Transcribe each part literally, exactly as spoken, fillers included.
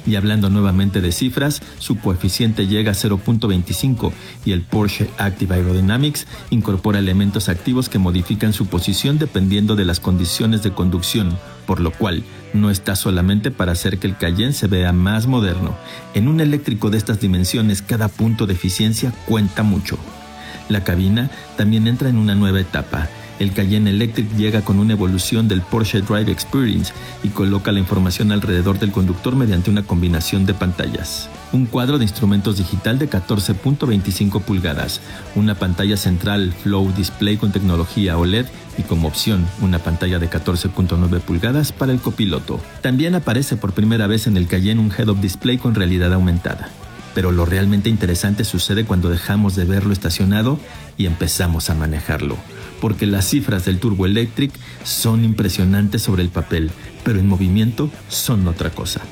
Y hablando nuevamente de cifras, su coeficiente llega a cero punto veinticinco y el Porsche Active Aerodynamics incorpora elementos activos que modifican su posición dependiendo de las condiciones de conducción, por lo cual no está solamente para hacer que el Cayenne se vea más moderno. En un eléctrico de estas dimensiones, cada punto de eficiencia cuenta mucho. La cabina también entra en una nueva etapa. El Cayenne Electric llega con una evolución del Porsche Drive Experience y coloca la información alrededor del conductor mediante una combinación de pantallas. Un cuadro de instrumentos digital de catorce punto veinticinco pulgadas, una pantalla central Flow Display con tecnología O L E D y como opción una pantalla de catorce punto nueve pulgadas para el copiloto. También aparece por primera vez en el Cayenne un Head-Up Display con realidad aumentada. Pero lo realmente interesante sucede cuando dejamos de verlo estacionado y empezamos a manejarlo. Porque las cifras del Turbo Electric son impresionantes sobre el papel, pero en movimiento son otra cosa.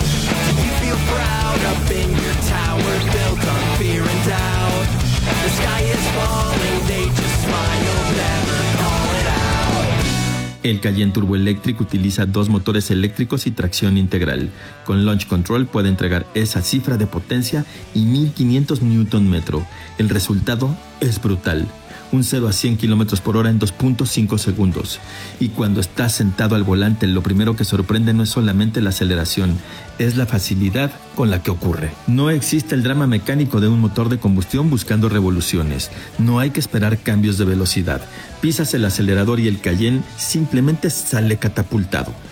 El Cayenne Turbo Electric utiliza dos motores eléctricos y tracción integral. Con Launch Control puede entregar esa cifra de potencia y mil quinientos newton metro. El resultado es brutal. Un cero a cien kilómetros por hora en dos punto cinco segundos. Y cuando estás sentado al volante, lo primero que sorprende no es solamente la aceleración, es la facilidad con la que ocurre. No existe el drama mecánico de un motor de combustión buscando revoluciones. No hay que esperar cambios de velocidad. Pisas el acelerador y el Cayenne simplemente sale catapultado.